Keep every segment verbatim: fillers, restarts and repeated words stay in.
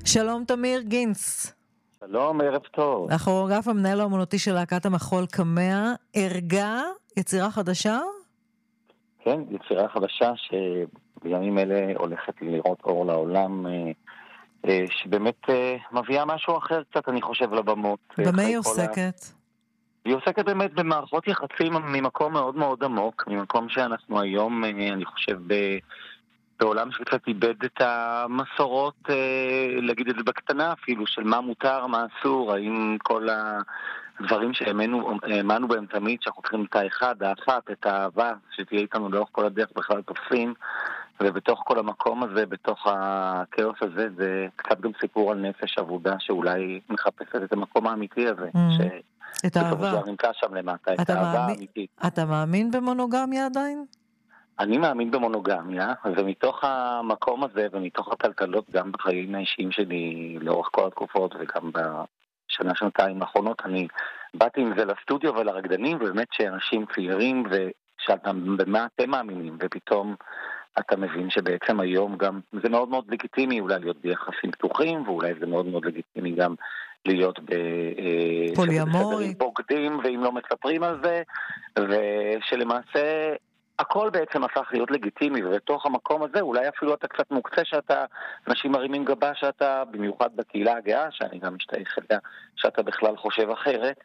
שלום תמיר גינץ. שלום, ערב טוב. הכוריאוגרף המנהל האומנותי של להקת המחול קמע, ערגה, יצירה חדשה? כן, יצירה חדשה שבימים אלה הולכת לראות אור לעולם, שבאמת מביאה משהו אחר קצת, אני חושב, לבמות. במה היא עוסקת? היא עוסקת באמת במערכות יחסים ממקום מאוד מאוד עמוק, ממקום שאנחנו היום, אני חושב, בעולם שקצת איבד את המסורות, להגיד את זה בקטנה אפילו, של מה מותר, מה אסור, האם כל הדברים שהאמנו בהם תמיד, שאנחנו צריכים את האחד, האחת, את האהבה, שתהיה איתנו לאורך כל הדרך בכלל תופסים, ובתוך כל המקום הזה, בתוך הכאוס הזה, זה קצת גם סיפור על נפש עבודה, שאולי מחפשת את המקום האמיתי הזה, את האהבה. שבסופו נמצא שם למטה, את האהבה האמיתית. אתה מאמין במונוגמיה עדיין? אני מאמין במונוגמיה, ומתוך המקום הזה ומתוך הטלטלות גם בחיים האישיים שלי לאורך כל התקופות וגם בשנה שנתיים האחרונות, אני באתי עם זה לסטודיו ולרקדנים, ובאמת שאנשים צעירים ושאלת במה אתם מאמינים, ופתאום אתה מבין שבעצם היום גם זה מאוד מאוד לגיטימי אולי להיות ביחסים פתוחים, ואולי זה מאוד מאוד לגיטימי גם להיות פוליאמורית, בוגדים ואם לא מספרים על זה, ושלמעשה הכל בעצם הפך להיות לגיטימי, ובתוך המקום הזה אולי אפילו אתה קצת מוקצה שאתה, אנשים מרימים גבה שאתה, במיוחד בקהילה הגאה, שאני גם משתייך אליה, שאתה בכלל חושב אחרת,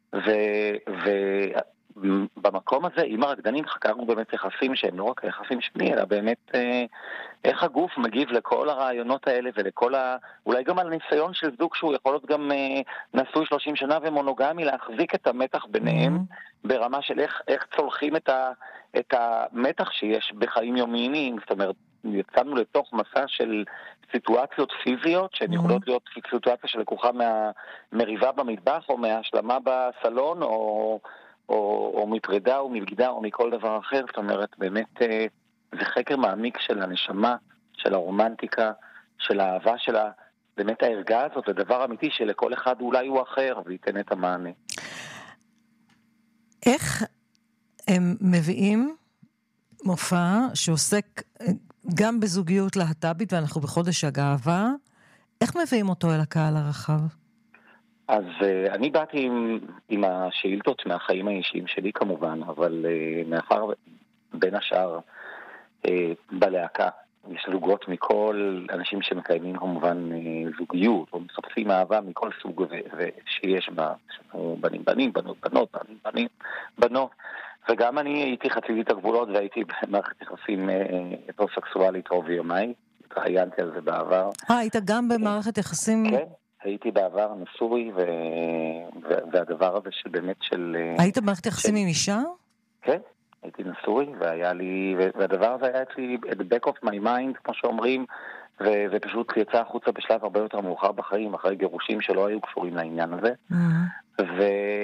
ובמקום הזה עם הרקדנים חקרנו באמת יחסים שהם לא רק יחסים שלי, אלא באמת אה, איך הגוף מגיב לכל הרעיונות האלה ולכל ה... אולי גם על ניסיון של זוג שהוא יכול להיות גם אה, נשוי שלושים שנה ומונוגמי, להחזיק את המתח ביניהם mm-hmm. ברמה של איך, איך צולחים את, ה, את המתח שיש בחיים יומיים. זאת אומרת, יצאנו לתוך מסע של סיטואציות פיזיות שהן mm-hmm. יכולות להיות סיטואציה שלקוחה מהמריבה במטבח או מהשלמה בסלון או, או, או מפרידה או מבגידה או מכל דבר אחר. זאת אומרת, באמת אה, זה חקר מעמיק של הנשמה, של הרומנטיקה, של האהבה שלה, באמת הערגה הזאת, זה דבר אמיתי שלכל אחד אולי הוא אחר וייתן את המענה. איך הם מביאים מופע שעוסק גם בזוגיות להט"בית, ואנחנו בחודש הגאווה, איך מביאים אותו אל הקהל הרחב? אז uh, אני באתי עם, עם השאילתות מהחיים האישיים שלי כמובן, אבל uh, מאחר בין השאר uh, בלהקה, יש זוגות מכל אנשים שמקיימים כמובן uh, זוגיות, או מחפשים אהבה מכל סוג שיש בה, בנים בנים, בנות בנות, בנים בנים, בנות, וגם אני הייתי חציתי את הגבולות והייתי במערכת יחסים הטרוסקסואלית רוב ימיי, התראיינתי על זה בעבר. אה, היית גם במערכת יחסים? כן, הייתי בעבר נשוי, ו... והדבר הזה של באמת של... היית במערכת יחסים עם אישה? כן, הייתי נשוי, והיה לי... והדבר הזה היה אצלי at the back of my mind, כמו שאומרים, ו... ופשוט יצא החוצה בשלב הרבה יותר מאוחר בחיים, אחרי גירושים שלא היו קשורים לעניין הזה. Mm-hmm. ו...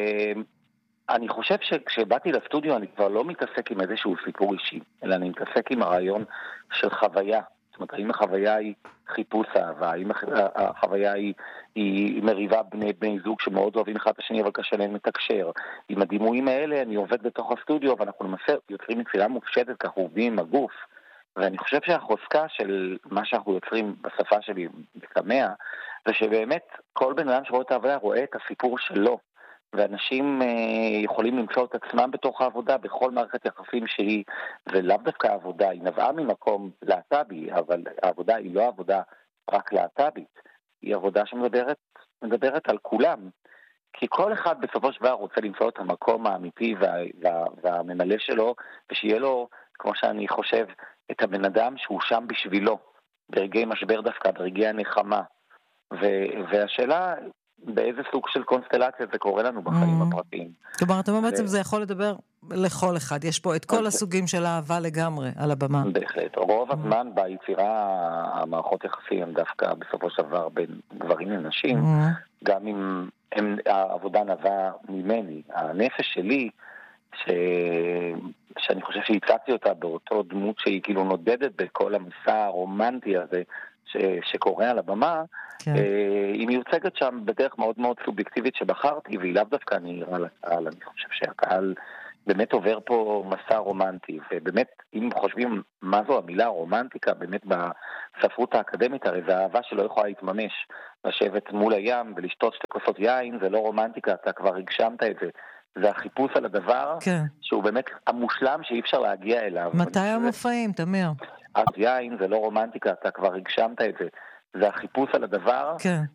אני חושב שכשבאתי לסטודיו אני כבר לא מתעסק עם איזשהו סיפור אישי, אלא אני מתעסק עם הרעיון של חוויה. זאת אומרת, האם החוויה היא חיפוש אהבה, האם החוויה היא, היא מריבה בני, בני זוג שמאוד אוהבים אחד את השני אבל קשה להם לתקשר. עם הדימויים האלה אני עובד בתוך הסטודיו ואנחנו למעשה יוצרים יצירה מופשטת, כך עובדים עם הגוף. ואני חושב שהחוזקה של מה שאנחנו יוצרים בשפה שלי בקמע, זה שבאמת כל בן אדם שרואה את העבודה רואה את הסיפור שלו. ואנשים אה, יכולים למצוא את עצמם בתוך העבודה בכל מערכת יחסים שהיא, ולאו דווקא העבודה, היא נבעה ממקום להט"בי, אבל העבודה היא לא עבודה רק להט"בית, היא עבודה שמדברת מדברת על כולם, כי כל אחד בסופו של דבר רוצה למצוא את המקום האמיתי וה, וה, והממלא שלו, ושיהיה לו, כמו שאני חושב, את הבן אדם שהוא שם בשבילו, ברגעי משבר דווקא, ברגעי הנחמה, ו- והשאלה באיזה סוג של קונסטלציה זה קורה לנו בחיים הפרטיים. כלומר, אתה אומר בעצם זה יכול לדבר לכל אחד. יש פה את כל הסוגים של האהבה לגמרי על הבמה. בהחלט. רוב הזמן ביצירה המערכות יחסים הם דווקא בסופו של דבר בין גברים לנשים, גם אם העבודה נבעה ממני. הנפש שלי, שאני חושב שהצעתי אותה באותו דמות שהיא כאילו נודדת בכל המסע הרומנטי הזה, שקורה על הבמה, כן. היא מיוצגת שם בדרך מאוד מאוד סובייקטיבית שבחרתי, והיא לאו דווקא נראה לקהל. אני חושב שהקהל באמת עובר פה מסע רומנטי, ובאמת, אם חושבים מה זו המילה רומנטיקה, באמת בספרות האקדמית, הרי זה אהבה שלא יכולה להתממש. לשבת מול הים ולשתות שתי כוסות יין, זה לא רומנטיקה, אתה כבר הגשמת את זה. זה החיפוש על הדבר, כן. שהוא באמת המושלם שאי אפשר להגיע אליו. מתי המופעים, תמיר? אז יין זה לא רומנטיקה, אתה כבר הגשמת את זה. זה החיפוש על הדבר, כן.